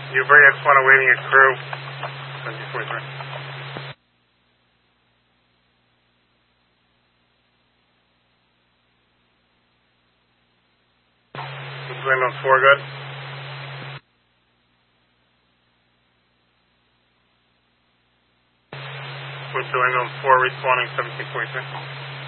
Newbury X1 awaiting a crew. 1743. Wind on 4, good. Wind on 4, responding 1743.